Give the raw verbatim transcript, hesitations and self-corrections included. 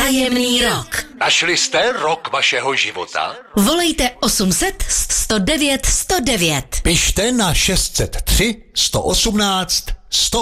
Tajemný rok. Našli jste rok vašeho života? Volejte osm set sto devět sto devět. Pište na šest set tři sto osmnáct sto